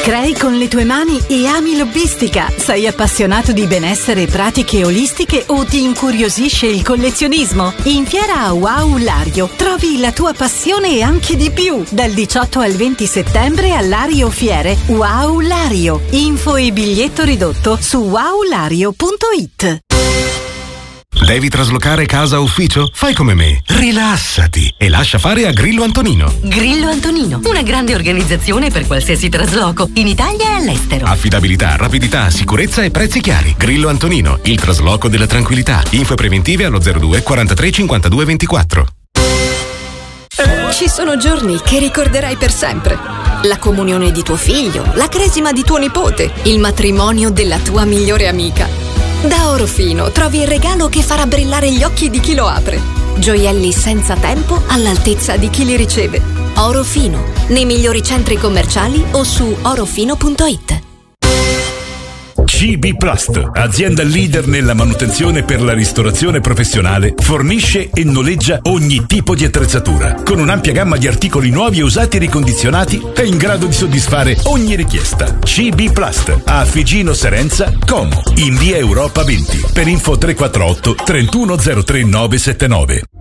Crei con le tue mani e ami l'hobbistica? Sei appassionato di benessere e pratiche olistiche o ti incuriosisce il collezionismo? In fiera Wow Lario trovi la tua passione e anche di più. Dal 18 al 20 settembre all'Ario Fiere Wow Lario. Info e biglietto ridotto su wowlario.it. Devi traslocare casa o ufficio? Fai come me, rilassati e lascia fare a Grillo Antonino. Grillo Antonino, una grande organizzazione per qualsiasi trasloco, in Italia e all'estero. Affidabilità, rapidità, sicurezza e prezzi chiari. Grillo Antonino, il trasloco della tranquillità. Info preventive allo 02 43 52 24. Ci sono giorni che ricorderai per sempre. La comunione di tuo figlio, la cresima di tuo nipote, il matrimonio della tua migliore amica. Da Orofino trovi il regalo che farà brillare gli occhi di chi lo apre. Gioielli senza tempo all'altezza di chi li riceve. Orofino, nei migliori centri commerciali o su orofino.it. CB Plast, azienda leader nella manutenzione per la ristorazione professionale, fornisce e noleggia ogni tipo di attrezzatura. Con un'ampia gamma di articoli nuovi e usati e ricondizionati, è in grado di soddisfare ogni richiesta. CB Plast, a Figino Serenza, Como, in via Europa 20. Per info 348 3103 979.